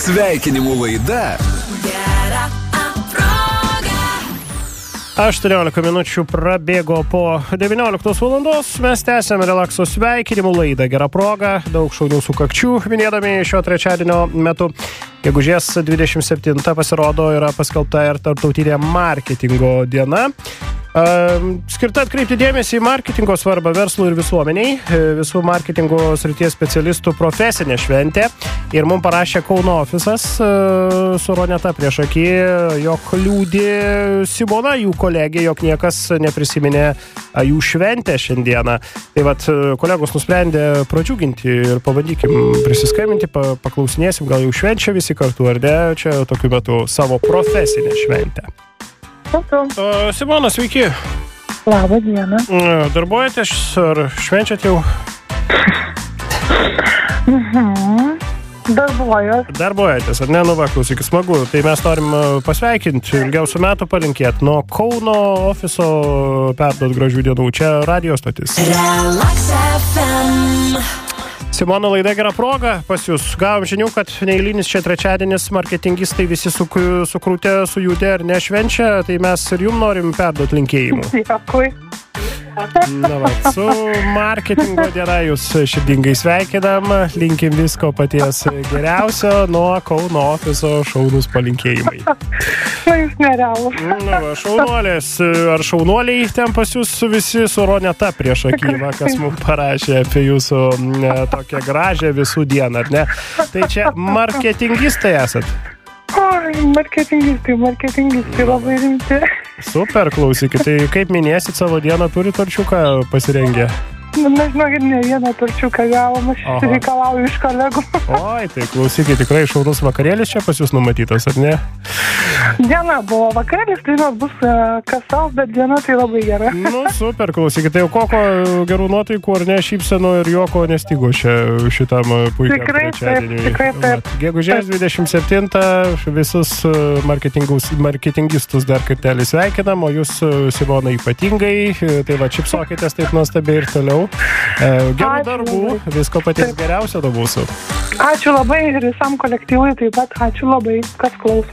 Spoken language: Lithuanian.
Sveikinimų laida. 18 minučių prabėgo po 19 valandos. Mes tęsiame relakso sveikinimų laidą. Gera proga, daug šaunių sukakčių minėdami šio trečiadienio metu. Gegužės 27 pasirodo yra paskelbta ir tarptautinė marketingo diena. Skirta atkreipti dėmesį į marketingo svarbą verslui ir visuomeniai. Visų marketingo srities specialistų profesinė šventė. Ir mums parašė Kauno ofisas su Roneta priešaky, jog liūdi Simona, jų kolegė, jog niekas neprisiminė jų šventę šiandieną. Tai vat, kolegos nusprendė pradžiuginti ir pabandykim prisiskambinti, paklausinėsim, gal jau švenčia visi kartu, ar ne, čia tokiu metu savo profesinę šventę. Simona, sveiki. Labą dieną. Darbuojatės ar švenčiat jau? Darbuojatės, ar ne? Nu va, klausykis, smagu. Tai mes norim pasveikinti, ilgiausių metų palinkėti. Nuo Kauno ofiso perduot gražių dienų. Čia radio stotis. Relax FM. Simona, laida Gera proga pas jūs. Gavom žinių, kad neįlinis čia trečiadienis marketingistai visi sukrūtė, sujudę ir nešvenčia, tai mes ir jums norim perduoti linkėjimų. Dėkui. Na va, su marketingo diena jūs širdingai sveikinam, linkim visko paties geriausio, nuo Kauno ofiso šaunus palinkėjimai. Na, jūs nerealus. Na va, šaunuolės ar šaunuoliai ten pas jūs visi su Roneta prieš akymą, kas mums parašė apie jūsų tokią gražią visų dieną, ar ne? Tai čia marketingistai esat? Marketingistai labai rimti. Super, klausykit, tai kaip minėsit savo dieną, turit torčiuką pasirengę? Nežinau, ir ne vieną torčiuką gavom, aš reikalauju iš kolegų. Oi, tai klausykit, tikrai šaunus vakarėlis čia pas jūs numatytas, ar ne? Diena buvo vakarėlis, tai bus kasal, bet diena tai labai gera. Nu, super, klausykit, tai jau koko gerų nuotaikų, ar ne, šypsenų ir juoko nestigo šitam puikiam trečiadieniui. Tikrai taip. Gegužės 27 visus marketingistus dar kartelį sveikinam, o jūs, Simona, ypatingai, tai va, čipsokitės taip nuostabiai ir toliau. Gerų darbų, visko paties geriausio do mūsų. Ačiū labai ir visam kolektyvui taip pat, ačiū labai, kas klauso.